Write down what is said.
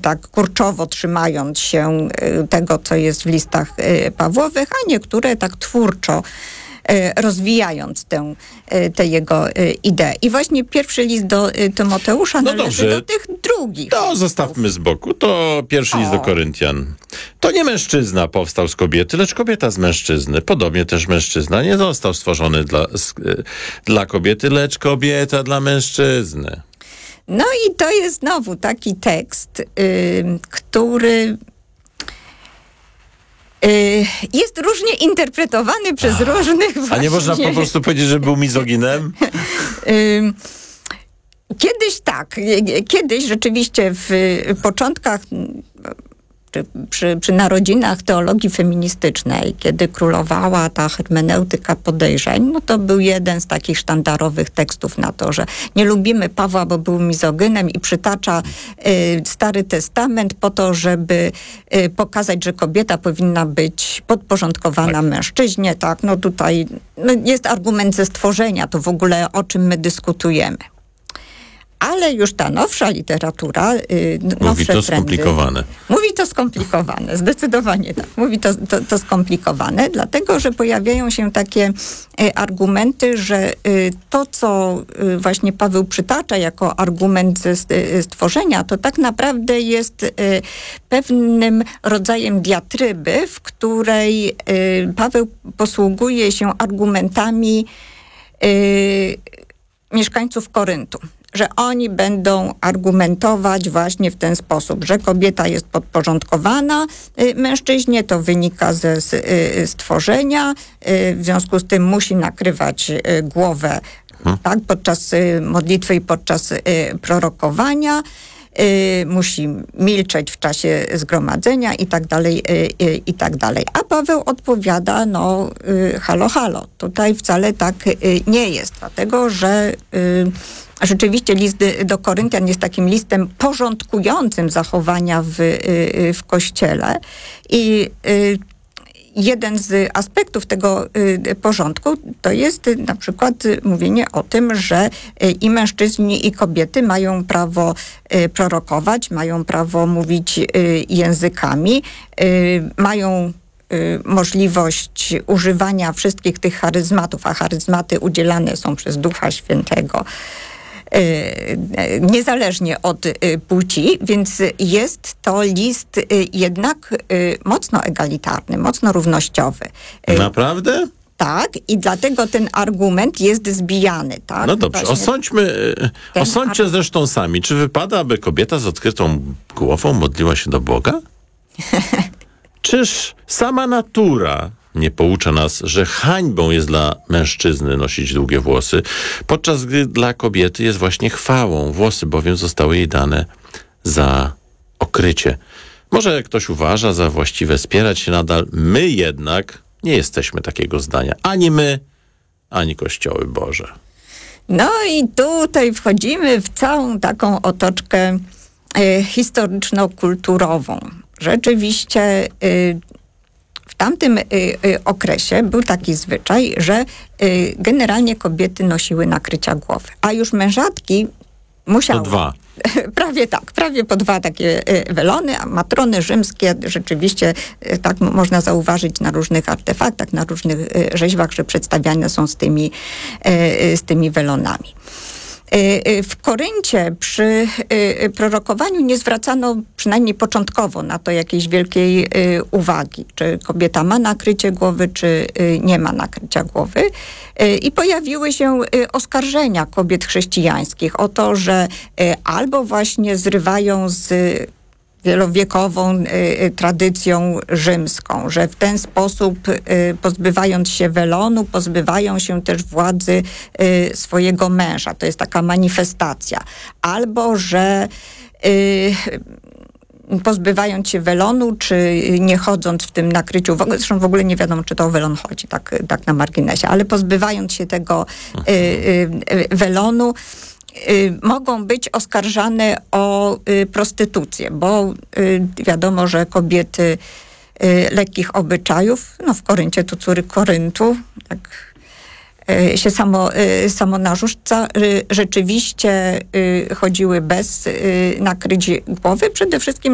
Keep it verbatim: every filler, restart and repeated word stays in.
tak kurczowo trzymając się tego, co jest w listach Pawłowych, a niektóre tak twórczo rozwijając tę, tę jego ideę. I właśnie pierwszy list do Tymoteusza no należy dobrze. do tych drugich. To zostawmy z boku. To pierwszy o. list do Koryntian. To nie mężczyzna powstał z kobiety, lecz kobieta z mężczyzny. Podobnie też mężczyzna nie został stworzony dla, dla kobiety, lecz kobieta dla mężczyzny. No i to jest znowu taki tekst, yy, który jest różnie interpretowany przez A, różnych właśnie... A nie można po prostu powiedzieć, że był mizoginem? Kiedyś tak. Kiedyś rzeczywiście w początkach, przy, przy narodzinach teologii feministycznej, kiedy królowała ta hermeneutyka podejrzeń, no to był jeden z takich sztandarowych tekstów na to, że nie lubimy Pawła, bo był mizogynem i przytacza y, Stary Testament po to, żeby y, pokazać, że kobieta powinna być podporządkowana tak. mężczyźnie. Tak, no tutaj no jest argument ze stworzenia, to w ogóle o czym my dyskutujemy. Ale już ta nowsza literatura, yy, nowsze Mówi to trendy, skomplikowane. Mówi to skomplikowane, zdecydowanie tak. Mówi to, to, to skomplikowane, dlatego, że pojawiają się takie y, argumenty, że y, to, co y, właśnie Paweł przytacza jako argument ze y, stworzenia, to tak naprawdę jest y, pewnym rodzajem diatryby, w której y, Paweł posługuje się argumentami y, mieszkańców Koryntu, że oni będą argumentować właśnie w ten sposób, że kobieta jest podporządkowana y, mężczyźnie, to wynika ze z, y, stworzenia, y, w związku z tym musi nakrywać y, głowę hmm. tak, podczas y, modlitwy i podczas y, prorokowania, y, musi milczeć w czasie zgromadzenia i tak dalej, y, y, i tak dalej. A Paweł odpowiada, no y, halo, halo, tutaj wcale tak y, nie jest, dlatego, że y, rzeczywiście list do Koryntian jest takim listem porządkującym zachowania w, w Kościele i jeden z aspektów tego porządku to jest na przykład mówienie o tym, że i mężczyźni, i kobiety mają prawo prorokować, mają prawo mówić językami, mają możliwość używania wszystkich tych charyzmatów, a charyzmaty udzielane są przez Ducha Świętego niezależnie od płci, więc jest to list jednak mocno egalitarny, mocno równościowy. Naprawdę? Tak, i dlatego ten argument jest zbijany. Tak? No dobrze, Właśnie osądźmy, osądźcie ar... zresztą sami. Czy wypada, aby kobieta z odkrytą głową modliła się do Boga? Czyż sama natura nie poucza nas, że hańbą jest dla mężczyzny nosić długie włosy, podczas gdy dla kobiety jest właśnie chwałą. Włosy bowiem zostały jej dane za okrycie. Może ktoś uważa za właściwe spierać się nadal, my jednak nie jesteśmy takiego zdania. Ani my, ani Kościoły Boże. No i tutaj wchodzimy w całą taką otoczkę y, historyczno-kulturową. Rzeczywiście y, w tamtym y, y, okresie był taki zwyczaj, że y, generalnie kobiety nosiły nakrycia głowy, a już mężatki musiały... Po dwa. Prawie tak, prawie po dwa takie y, welony, a matrony rzymskie rzeczywiście y, tak m- można zauważyć na różnych artefaktach, na różnych y, rzeźbach, że przedstawiane są z tymi, y, y, z tymi welonami. W Koryncie przy prorokowaniu nie zwracano przynajmniej początkowo na to jakiejś wielkiej uwagi, czy kobieta ma nakrycie głowy, czy nie ma nakrycia głowy. I pojawiły się oskarżenia kobiet chrześcijańskich o to, że albo właśnie zrywają z wielowiekową y, tradycją rzymską, że w ten sposób y, pozbywając się welonu, pozbywają się też władzy y, swojego męża. To jest taka manifestacja. Albo, że y, pozbywając się welonu, czy nie chodząc w tym nakryciu, w ogóle, zresztą w ogóle nie wiadomo, czy to o welon chodzi, tak, tak na marginesie, ale pozbywając się tego y, y, welonu, Y, mogą być oskarżane o y, prostytucję, bo y, wiadomo, że kobiety y, lekkich obyczajów, no w Koryncie to córy Koryntu, tak y, się samo, y, samo narzuca, y, rzeczywiście y, chodziły bez y, nakryć głowy, przede wszystkim